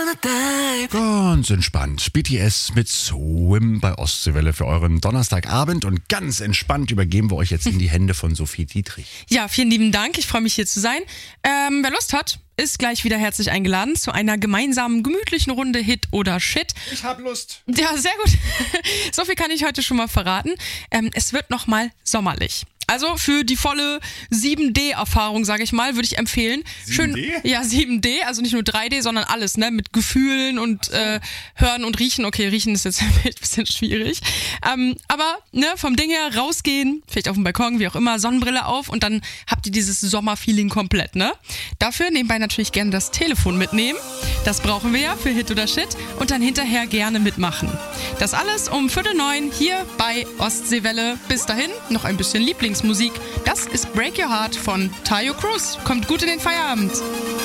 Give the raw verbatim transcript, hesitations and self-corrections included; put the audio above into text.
Ganz entspannt. B T S mit Swim bei Ostseewelle für euren Donnerstagabend. Und ganz entspannt übergeben wir euch jetzt in die Hände von Sophie Dietrich. Ja, vielen lieben Dank. Ich freue mich hier zu sein. Ähm, wer Lust hat, ist gleich wieder herzlich eingeladen zu einer gemeinsamen, gemütlichen Runde Hit oder Shit. Ich hab Lust. Ja, sehr gut. So viel kann ich heute schon mal verraten. Ähm, es wird nochmal sommerlich. Also für die volle sieben D-Erfahrung, sage ich mal, würde ich empfehlen. sieben D? Schön, ja, sieben D, also nicht nur drei D, sondern alles, ne, mit Gefühlen und äh, Hören und Riechen. Okay, Riechen ist jetzt ein bisschen schwierig. Ähm, aber ne, vom Ding her rausgehen, vielleicht auf dem Balkon, wie auch immer, Sonnenbrille auf und dann habt ihr dieses Sommerfeeling komplett, ne? Dafür nebenbei natürlich gerne das Telefon mitnehmen. Das brauchen wir ja für Hit oder Shit und dann hinterher gerne mitmachen. Das alles um Viertel neun hier bei Ostseewelle. Bis dahin noch ein bisschen Lieblingsmusik. Das ist Break Your Heart von Tayo Cruz. Kommt gut in den Feierabend.